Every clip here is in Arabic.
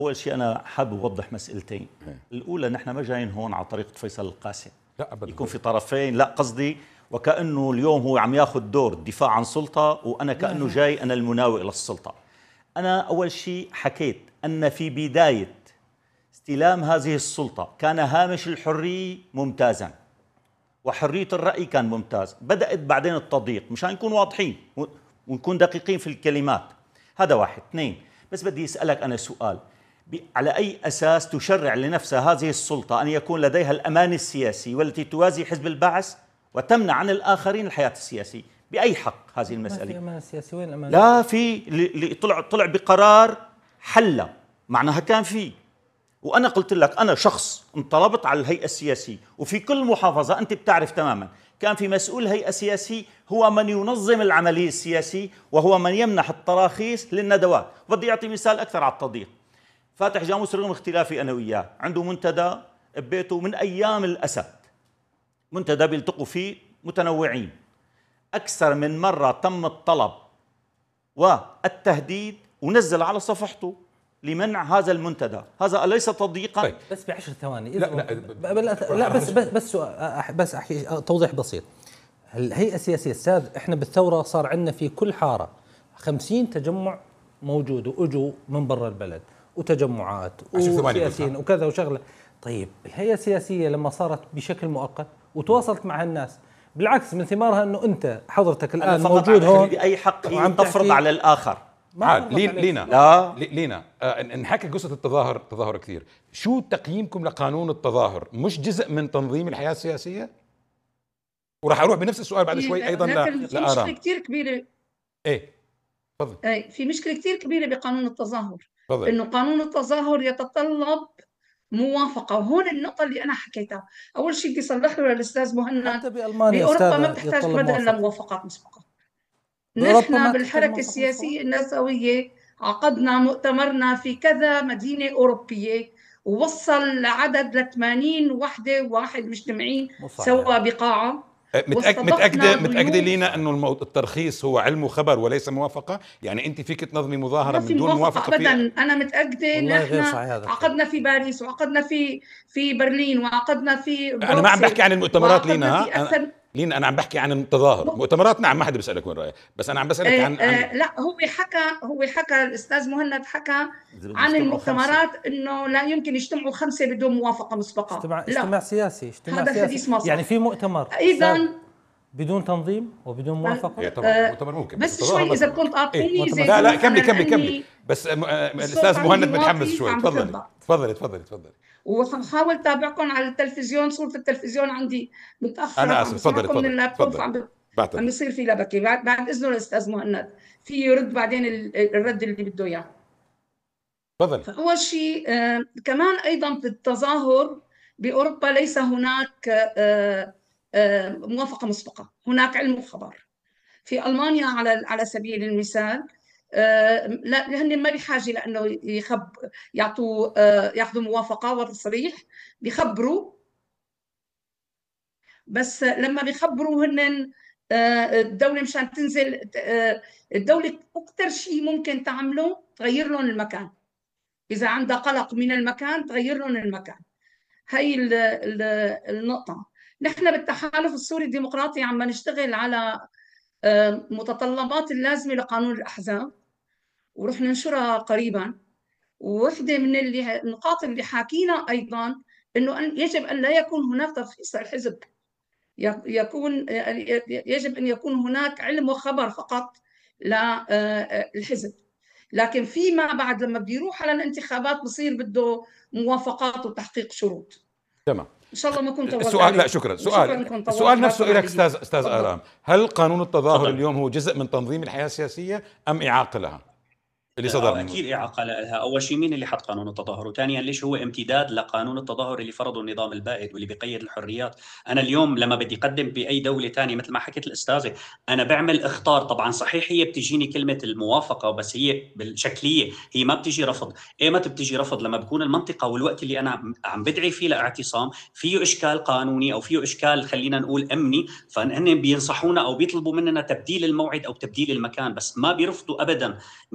أول شيء أنا حابب أوضح مسألتين. الأولى نحن ما جايين هون على طريقة فيصل القاسم، لا أبدا يكون في طرفين، لا قصدي وكأنه اليوم هو عم ياخذ دور الدفاع عن سلطة وأنا كأنه جاي أنا المناوئ للسلطة. أنا أول شيء حكيت أن في بداية استلام هذه السلطة كان هامش الحرية ممتازا وحرية الرأي كان ممتاز، بدأت بعدين التضييق مشان نكون واضحين ونكون دقيقين في الكلمات. هذا واحد. اثنين، بس بدي أسألك أنا سؤال، على أي أساس تشرع لنفسها هذه السلطة أن يكون لديها الأمان السياسي والتي توازي حزب البعث وتمنع عن الآخرين الحياة السياسية؟ بأي حق هذه المسألة؟ ما في أمان سياسي، وين الأمان؟ لا في، اللي طلع بقرار حل معناها كان في. وأنا قلت لك أنا شخص انطلبت على الهيئة السياسية، وفي كل محافظة أنت بتعرف تماما كان في مسؤول هيئة سياسي هو من ينظم العملية السياسية وهو من يمنح التراخيص للندوات. بدي أعطي مثال أكثر على التضييق. فاتح جاموس رغم اختلافي أنا وياه عنده منتدى ببيته من أيام الأسد، منتدى بيلتقوا فيه متنوعين، أكثر من مرة تم الطلب والتهديد ونزل على صفحته لمنع هذا المنتدى. هذا أليس تضييقا؟ طيب. بس ب10 ثواني. لا بس أحكي توضيح بسيط. الهيئة السياسية أستاذ، إحنا بالثورة صار عندنا في كل حارة 50 تجمع موجود وأجوا من برا البلد وتجمعات وسياسيين وكذا وشغلة. طيب الهيئة السياسية لما صارت بشكل مؤقت وتواصلت مع الناس، بالعكس من ثمارها أنه أنت حضرتك الآن موجود هون بأي حق هي تفرض على الآخر؟ لينا نحكي قصة التظاهر كثير. شو تقييمكم لقانون التظاهر؟ مش جزء من تنظيم الحياة السياسية؟ وراح أروح بنفس السؤال بعد شوي أيضا لآرام. في مشكلة كثير كبيرة. تفضل. في مشكلة كثير كبيرة بقانون التظاهر، تفضل. إنه قانون التظاهر يتطلب موافقة، وهون النقطة اللي أنا حكيتها. أول شيء بدي أصلح له للأستاذ مهند، حتى بألمانيا بأوروبا ما بتحتاج أبدا إلا موافقات مسبقة. نحن بالحركة السياسية النسوية عقدنا مؤتمرنا في كذا مدينة أوروبية ووصل عدد ل 80 وحدة واحد مجتمعين سوا بقاعة. متأكدة لينا أنه الترخيص هو علم وخبر وليس موافقة؟ يعني أنت فيك تنظمي مظاهرة من دون موافقة أبدا. أنا متأكدة. نحن عقدنا في باريس وعقدنا في برلين وعقدنا في بروكسل. أنا ما عم بحكي عن المؤتمرات لينا أنا عم بحكي عن التظاهر. مؤتمرات نعم، ما حدا بيسألك وين رايح، بس أنا عم بسألك عن لا، هو حكى الأستاذ مهند حكى عن المؤتمرات إنه لا يمكن يجتمعوا 5 بدون موافقة مسبقة. اجتماع سياسي. هذا حديث ما صح. يعني في مؤتمر أيضا بدون تنظيم وبدون موافقة. طبعا مؤتمر ممكن، بس شوي إذا كنت أعطيني لا كملي بس الأستاذ مهند متحمس شوي. تفضلي. وحاول تابعكم على التلفزيون، صورة التلفزيون عندي متأخرة. أنا آسف. تفضلي. من اللابتوب عم بيصير في لبكة. بعد إذنه الأستاذ مهند في يرد بعدين الرد اللي بده إياه. تفضلي. فأول شيء كمان أيضا في التظاهر بأوروبا ليس هناك موافقة مسبقة، هناك علم وخبر. في ألمانيا على سبيل المثال لا، هن ما بحاجة لأنه ياخذوا موافقة وتصريح، بيخبروا. بس لما بيخبروا هن الدولة مشان تنزل، الدولة أكثر شيء ممكن تعمله تغير لهم المكان. إذا عندها قلق من المكان تغير لهم المكان. هاي النقطة. نحن بالتحالف السوري الديمقراطي عم نشتغل على متطلبات اللازمة لقانون الأحزاب ورح ننشرها قريبا. وواحدة من النقاط اللي حاكينا أيضا إنه يجب أن لا يكون هناك ترخيص للحزب، يجب أن يكون هناك علم وخبر فقط للحزب. لكن فيما بعد لما بيروح على الانتخابات بصير بده موافقات وتحقيق شروط. تمام. إن شاء الله ما كنت طولت السؤال لا شكرا. السؤال نفسه لك أستاذ آرام، هل قانون التظاهر اليوم هو جزء من تنظيم الحياة السياسية أم إعاقة لها اللي صدر؟ أكيد إعاقة لها. أول شيء مين اللي حط قانون التظاهر؟ وثانيا ليش هو امتداد لقانون التظاهر اللي فرضه النظام البائد واللي بيقيد الحريات؟ أنا اليوم لما بدي أقدم بأي دولة تانية مثل ما حكيت الأستاذة، أنا بعمل اختار. طبعا صحيح هي بتجيني كلمة الموافقة، بس هي بالشكلية هي ما بتجي رفض. إيمتى بتجي رفض؟ لما بكون المنطقة والوقت اللي أنا عم بدعي فيه لاعتصام فيه إشكال قانوني أو فيه إشكال خلينا نقول أمني، فهن بينصحونا أو بيطلبوا مننا تبديل الموعد أو تبديل المكان، بس ما بيرفضوا أبدا نهائيا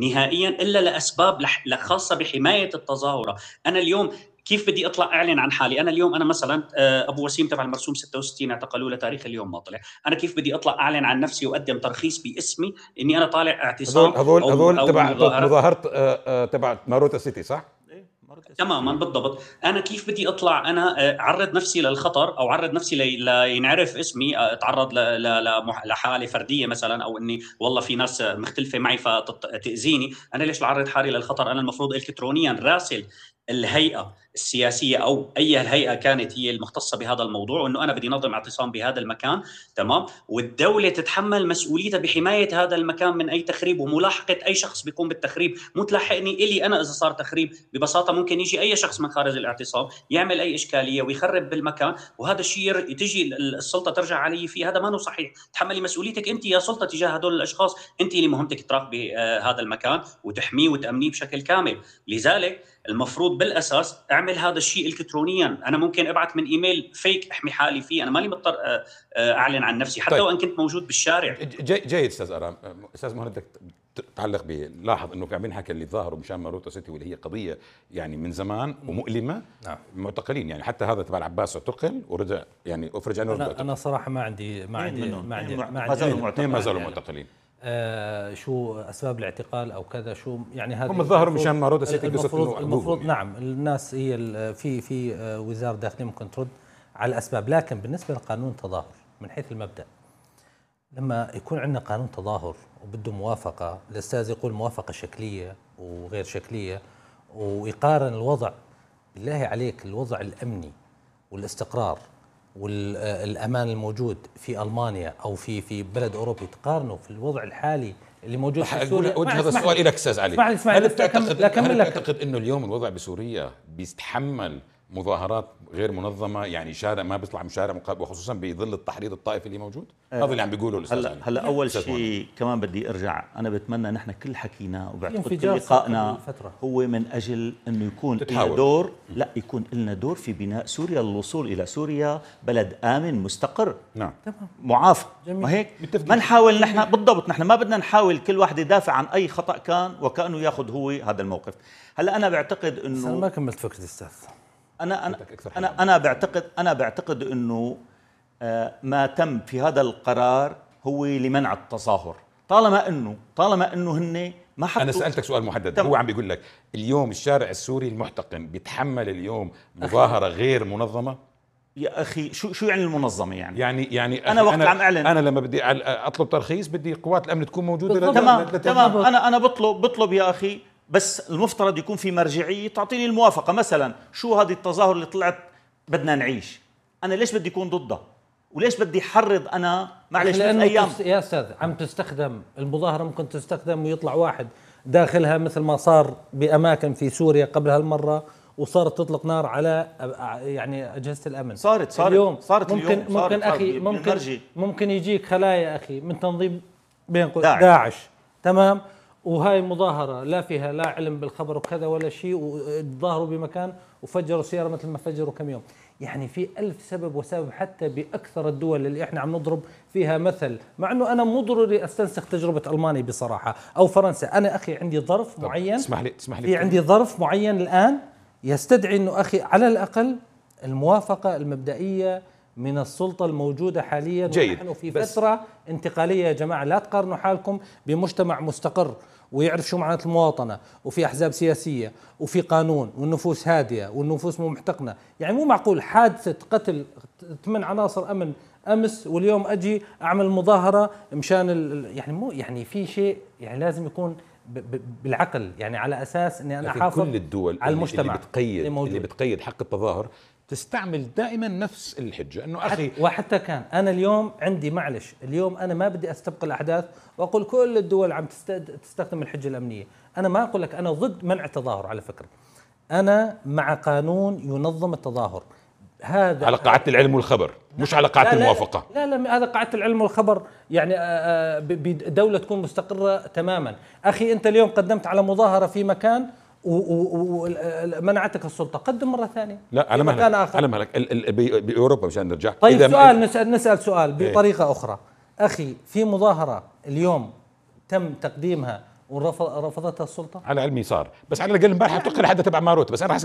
الكترونيا الا لاسباب خاصه بحمايه التظاهره. انا اليوم كيف بدي اطلع اعلن عن حالي؟ انا اليوم مثلا ابو وسيم تبع المرسوم 66 اعتقلوه لتاريخ اليوم ما طلع، انا كيف بدي اطلع اعلن عن نفسي واقدم ترخيص باسمي اني انا طالع اعتصام؟ هذول تبع مظاهره تبع ماروتا سيتي صح؟ تماما بالضبط. انا كيف بدي اطلع انا اعرض نفسي للخطر او اعرض نفسي لينعرف اسمي، اتعرض لحاله فرديه مثلا، او اني والله في ناس مختلفه معي فتاذيني، انا ليش بعرض حالي للخطر؟ انا المفروض الكترونيا راسل الهيئه السياسيه او اي هيئه كانت هي المختصه بهذا الموضوع انه انا بدي نظم اعتصام بهذا المكان، تمام، والدوله تتحمل مسؤوليتها بحمايه هذا المكان من اي تخريب وملاحقه اي شخص بيقوم بالتخريب. مو تلاحقني الي انا اذا صار تخريب، ببساطه ممكن يجي اي شخص من خارج الاعتصام يعمل اي اشكاليه ويخرب بالمكان، وهذا الشيء تجي السلطه ترجع علي فيه. هذا ما هو صحيح. تحملي مسؤوليتك انت يا سلطه تجاه هدول الاشخاص، انت اللي مهمتك تراقبي هذا المكان وتحميه وتامنيه بشكل كامل. لذلك المفروض بالاساس اعمل هذا الشيء الكترونيا. انا ممكن ابعث من ايميل فيك احمي حالي فيه، انا مالي مضطر اعلن عن نفسي حتى وان كنت موجود بالشارع. جيد استاذ ارام. استاذ مهند بدك تعلق به. لاحظ انه كان بينحكى اللي ظاهروا مشان ماروتا سيتي واللي هي قضيه يعني من زمان ومؤلمه. نعم. معتقلين يعني حتى هذا تبع العباس اعتقل ورجع يعني افرج عنه. انا صراحه ما عندي ما زالوا معتقلين. شو اسباب الاعتقال او كذا، شو يعني هذا هم ظهروا مشان ماروتا سيتي. المفروض نعم الناس هي في وزاره الداخليه ممكن ترد على الاسباب، لكن بالنسبه لقانون التظاهر من حيث المبدا، لما يكون عندنا قانون تظاهر وبده موافقه، الاستاذ يقول موافقه شكليه وغير شكليه، ويقارن الوضع، بالله عليك الوضع الامني والاستقرار والامان الموجود في المانيا او في بلد اوروبي، تقارنه في الوضع الحالي اللي موجود في سوريا. وجه هذا السؤال لك استاذ علي. هل تعتقد انه اليوم الوضع بسوريا بيستحمل مظاهرات غير منظمه؟ يعني شارع ما بيطلع من شارع وخصوصا بظل التحريض الطائفي اللي موجود. هذا اللي عم بيقوله الاستاذ علي. هلا اول شيء كمان بدي ارجع، انا بتمنى نحن كل حكينا وبعتقد كل لقائنا هو من اجل انه يكون لنا دور، لا يكون لنا دور في بناء سوريا، للوصول الى سوريا بلد امن مستقر. نعم معافى. وهيك ما نحاول نحن بالضبط، نحن ما بدنا نحاول كل واحد يدافع عن اي خطا كان وكانه ياخذ هو هذا الموقف. هلا انا بعتقد انه ما كملت فكرتي استاذ. أنا بعتقد أنه ما تم في هذا القرار هو لمنع التظاهر، طالما أنه هن ما حطوا. أنا سألتك سؤال محدد. هو عم بيقول لك اليوم الشارع السوري المحتقن بيتحمل اليوم مظاهرة غير منظمة؟ يا أخي شو يعني المنظمة يعني أنا وقت عم أعلن، أنا لما بدي أطلب ترخيص بدي قوات الأمن تكون موجودة. تمام. أنا بطلب يا أخي، بس المفترض يكون في مرجعية تعطيني الموافقة. مثلا شو هذه التظاهر اللي طلعت بدنا نعيش، أنا ليش بدي يكون ضدها؟ وليش بدي حرض أنا معلش من أيام؟ يا أستاذ عم تستخدم المظاهرة، ممكن تستخدم ويطلع واحد داخلها مثل ما صار بأماكن في سوريا قبل هالمرة، وصارت تطلق نار على يعني أجهزة الأمن. صارت اليوم ممكن أخي ممكن يجيك خلايا أخي من تنظيم بين داعش. تمام. وهاي مظاهرة لا فيها لا علم بالخبر وكذا ولا شيء، وتظاهروا بمكان وفجروا سيارة مثل ما فجروا كم يوم. يعني في ألف سبب وسبب حتى بأكثر الدول اللي احنا عم نضرب فيها مثل، مع انه انا مو ضروري استنسخ تجربة ألمانيا بصراحة او فرنسا. انا اخي عندي ظرف معين، اسمح لي في عندي ظرف معين الآن يستدعي انه اخي على الأقل الموافقة المبدئية من السلطة الموجودة حاليا. ونحن في فترة انتقالية يا جماعة، لا تقارنوا حالكم بمجتمع مستقر ويعرف شو معنات المواطنة وفي أحزاب سياسية وفي قانون والنفوس هادية والنفوس مو محتقنة. يعني مو معقول حادثة قتل 8 عناصر أمن أمس واليوم أجي أعمل مظاهرة مشان يعني مو يعني في شيء يعني لازم يكون بالعقل، يعني على أساس أني أنا أحافظ كل الدول على المجتمع اللي بتقيد حق التظاهر تستعمل دائما نفس الحجة انه اخي. وحتى كان انا اليوم عندي معلش، اليوم انا ما بدي استبق الاحداث واقول كل الدول عم تستخدم الحجة الامنية. انا ما اقول لك انا ضد منع التظاهر، على فكرة انا مع قانون ينظم التظاهر. هذا على قاعدة العلم والخبر، مش على قاعدة الموافقة. لا هذا قاعدة العلم والخبر، يعني بدولة تكون مستقرة تماما. اخي انت اليوم قدمت على مظاهرة في مكان ومنعتك السلطة، قدم مرة ثانية. لا على مهلك بأوروبا مشان نرجع. طيب سؤال نسأل سؤال بطريقة أخرى. أخي في مظاهرة اليوم تم تقديمها ورفضتها السلطة؟ على علمي صار، بس على الاقل امبارح اعتقل حدا تبع ماروت. بس انا